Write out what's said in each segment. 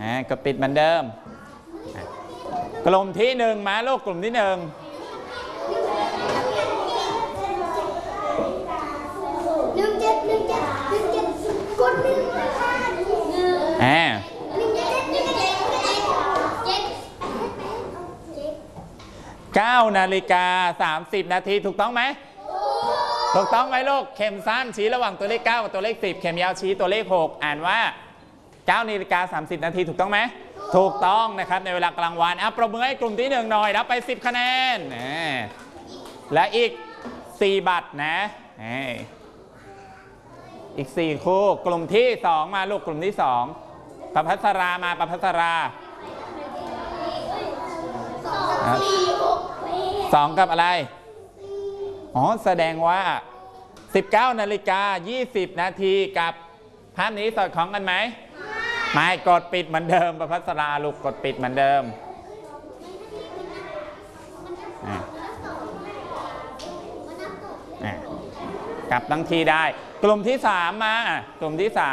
กดปิดเหมือนเดิมกลุ่มที่หนึ่งมาลูกกลุ่มที่หนึ่งกด1 9:30 นาทีถูกต้องไหมถูกต้องไหมลูกเข็มสั้นชี้ระหว่างตัวเลข9กับตัวเลข10เข็มยาวชี้ตัวเลข6อ่านว่า9:30 นาทีถูกต้องไหมถูกต้องนะครับในเวลากลางวันปรบมือให้กลุ่มที่1หน่อยรับไป10คะแนนและอีก4บัตรนะอีก4คู่กลุ่มที่2มาลูกกลุ่มที่2ประภัสรามาประภัสรา2กับอะไรแสดงว่า 19:20 นาทีกับภาพนี้สอดคล้องกันไหมไม่กดปิดเหมือนเดิมประภัสราลูกกดปิดเหมือนเดิมกลับตั้งทีได้กลุ่มที่3มากลุ่มที่3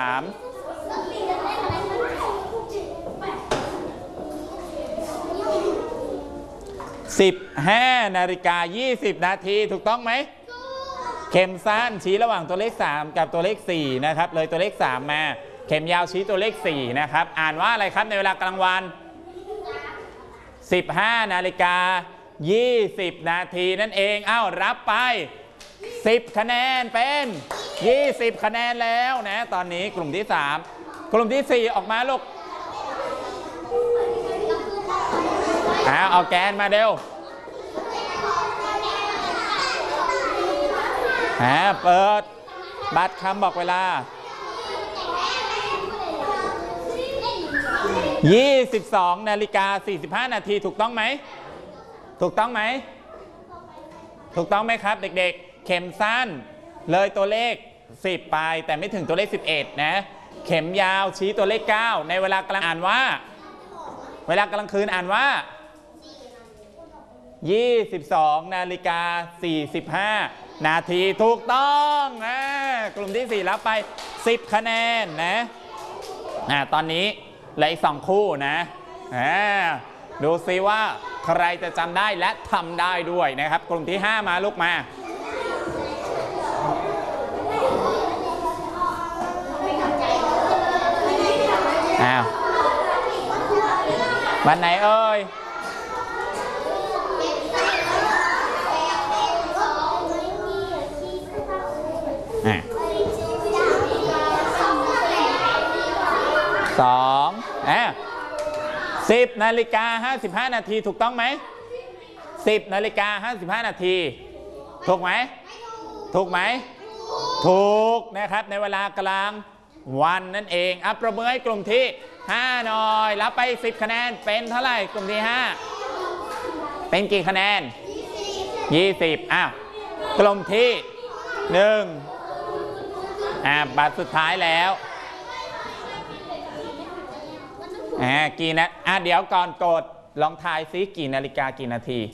15:20 นาทีถูกต้องไหมเข็มสั้นชี้ระหว่างตัวเลข3กับตัวเลข4นะครับเลยตัวเลข3มาเข็มยาวชี้ตัวเลข4นะครับอ่านว่าอะไรครับในเวลากลางวัน 15:20 นาทีนั่นเองรับไป10คะแนนเป็น20คะแนนแล้วนะตอนนี้กลุ่มที่3กลุ่มที่4ออกมาลูกเอาแกนมาเร็วเปิดบัตรคำบอกเวลา 22:45 นาทีถูกต้องไหมถูกต้องไหมถูกต้องไหมครับเด็กๆเข็มสั้นเลยตัวเลข10ไปแต่ไม่ถึงตัวเลข11นะเข็มยาวชี้ตัวเลข9ในเวลากลางอ่านว่าเวลากลางคืนอ่านว่า 22:45 นาทีถูกต้องกลุ่มที่4รับไป10คะแนนนะตอนนี้เหลืออีก2คู่นะดูซิว่าใครจะจำได้และทำได้ด้วยนะครับกลุ่มที่5มาลูกมาวันไหนเอ่ย10:55 นาทีถูกต้องไหม10:55 นาทีถูกไหมถูกไหมถูกนะครับในเวลากลางวันนั่นเองประมือให้กลุ่มที่5หน่อยรับไป10คะแนนเป็นเท่าไหร่กลุ่มที่5เป็นกี่คะแนน20กลุ่มที่1บัตรสุดท้ายแล้วกี่นะเดี๋ยวก่อนกดลองทายซิกี่นาฬิกากี่นาที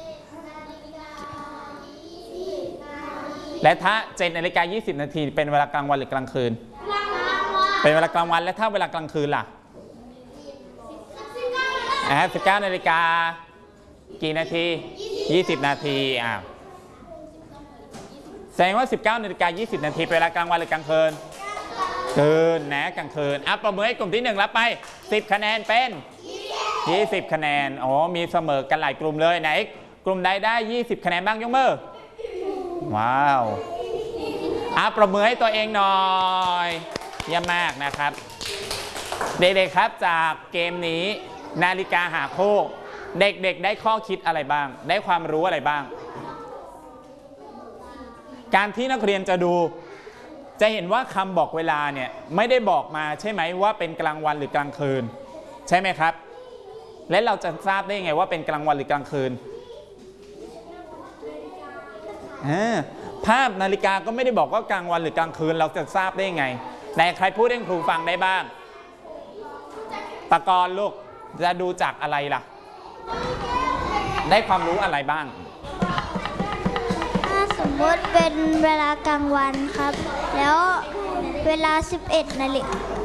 และถ้า7:20 นาทีเป็นเวลากลางวันหรือกลางคืนเป็นเวลากลางวันและถ้าเวลากลางคืนล่ะ19 นาฬิกากี่นาที20 นาทีแสดงว่า 19:20 นาทีเป็นเวลากลางวันหรือกลางคืนคืนนะกลางคืนประมือให้กลุ่มที่1รับไป10คะแนนเป็น20คะแนนมีเสมอกันหลายกลุ่มเลยไหนกลุ่มใดได้20คะแนนบ้างยกมือว้าวประมือให้ตัวเองหน่อยเยี่ยมมากนะครับเด็กๆครับจากเกมนี้นาฬิกาหาคู่เด็กๆได้ข้อคิดอะไรบ้างได้ความรู้อะไรบ้างการที่นักเรียนจะดูจะเห็นว่าคำบอกเวลาเนี่ยไม่ได้บอกมาใช่ไหมว่าเป็นกลางวันหรือกลางคืนใช่ไหมครับและเราจะทราบได้ยังไงว่าเป็นกลางวันหรือกลางคืนภาพนาฬิกาก็ไม่ได้บอกว่ากลางวันหรือกลางคืนเราจะทราบได้ยังไงไหนใครพูดให้ครูฟังได้บ้างตะกอนลูกจะดูจากอะไรล่ะได้ความรู้อะไรบ้างสมมติเป็นเวลากลางวันครับแล้วเวลา11 นาฬิกา